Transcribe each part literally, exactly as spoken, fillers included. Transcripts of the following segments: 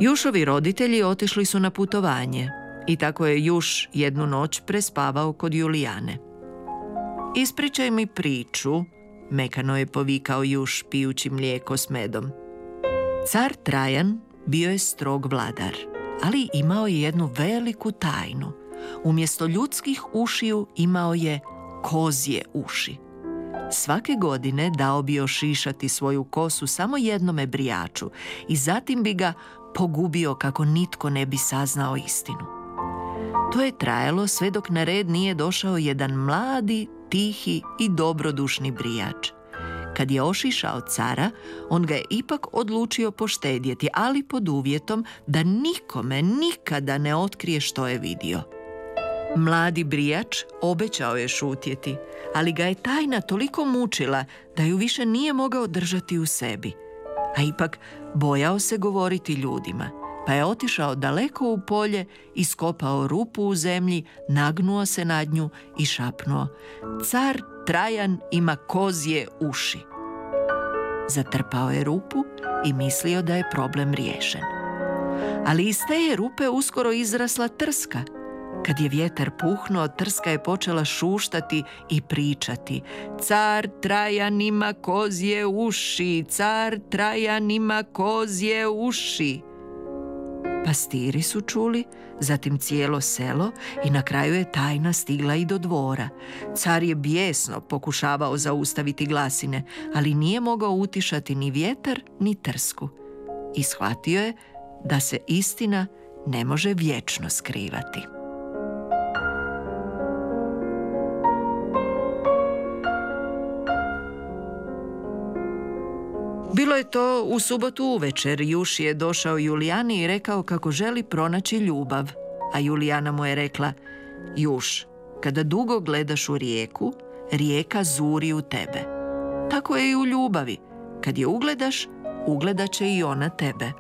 Jušovi roditelji otišli su na putovanje i tako je Juš jednu noć prespavao kod Julijane. Ispričaj mi priču, mekano je povikao Juš pijući mlijeko s medom. Car Trajan bio je strog vladar, ali imao je jednu veliku tajnu. Umjesto ljudskih ušiju imao je kozje uši. Svake godine dao bi ošišati svoju kosu samo jednome brijaču i zatim bi ga pogubio kako nitko ne bi saznao istinu. To je trajalo sve dok na red nije došao jedan mladi, tihi i dobrodušni brijač. Kad je ošišao cara, on ga je ipak odlučio poštedjeti, ali pod uvjetom da nikome nikada ne otkrije što je vidio. Mladi brijač obećao je šutjeti, ali ga je tajna toliko mučila da ju više nije mogao držati u sebi. A ipak bojao se govoriti ljudima, pa je otišao daleko u polje, iskopao rupu u zemlji, nagnuo se nad nju i šapnuo: Car Trajan ima kozje uši. Zatrpao je rupu i mislio da je problem riješen. Ali iz te je rupe uskoro izrasla trska. Kad je vjetar puhnuo, trska je počela šuštati i pričati: Car Trajan ima kozje uši, car Trajan ima kozje uši. Pastiri su čuli, zatim cijelo selo i na kraju je tajna stigla i do dvora. Car je bijesno pokušavao zaustaviti glasine, ali nije mogao utišati ni vjetar ni trsku. I shvatio je da se istina ne može vječno skrivati. Bilo je to u subotu uvečer. Juš je došao Julijani i rekao kako želi pronaći ljubav. A Julijana mu je rekla: Juš, kada dugo gledaš u rijeku, rijeka zuri u tebe. Tako je i u ljubavi. Kad je ugledaš, ugledat će i ona tebe.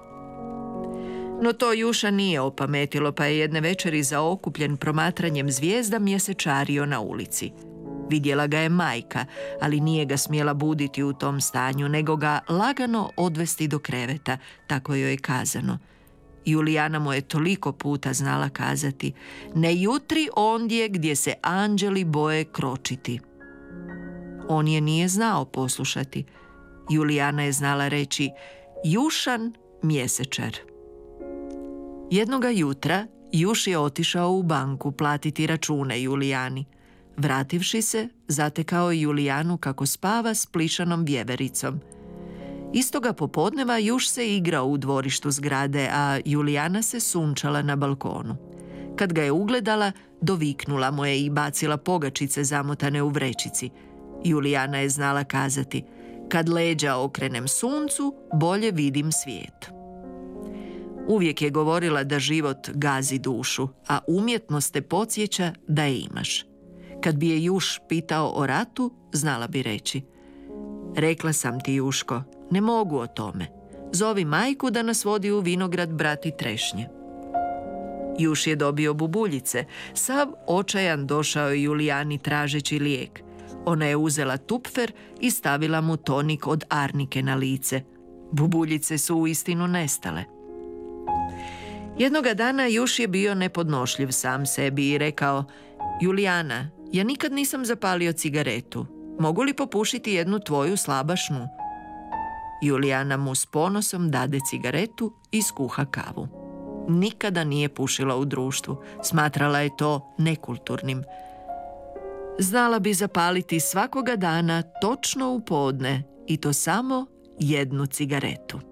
No to Juša nije opametilo, pa je jedne večeri zaokupljen promatranjem zvijezda mjesečario na ulici. Vidjela ga je majka, ali nije ga smjela buditi u tom stanju, nego ga lagano odvesti do kreveta, tako joj je kazano. Julijana mu je toliko puta znala kazati: ne jutri ondje gdje se anđeli boje kročiti. On je nije znao poslušati. Julijana je znala reći: Jušan mjesečar. Jednoga jutra Juš je otišao u banku platiti račune Julijani. Vrativši se, zatekao je Julijanu kako spava s plišanom vjevericom. Istoga popodneva Juš se igrao u dvorištu zgrade, a Julijana se sunčala na balkonu. Kad ga je ugledala, doviknula mu je i bacila pogačice zamotane u vrećici. Julijana je znala kazati: kad leđa okrenem suncu, bolje vidim svijet. Uvijek je govorila da život gazi dušu, a umjetnost te podsjeća da je imaš. Kad bi je Juš pitao o ratu, znala bi reći: rekla sam ti, Juško, ne mogu o tome. Zovi majku da nas vodi u vinograd brati trešnje. Juš je dobio bubuljice. Sav očajan došao je Julijani tražeći lijek. Ona je uzela tupfer i stavila mu tonik od arnike na lice. Bubuljice su uistinu nestale. Jednoga dana Juš je bio nepodnošljiv sam sebi i rekao: Julijana, ja nikad nisam zapalio cigaretu. Mogu li popušiti jednu tvoju slabašnu? Julijana mu s ponosom dade cigaretu i skuha kavu. Nikada nije pušila u društvu. Smatrala je to nekulturnim. Znala bi zapaliti svakoga dana točno u podne i to samo jednu cigaretu.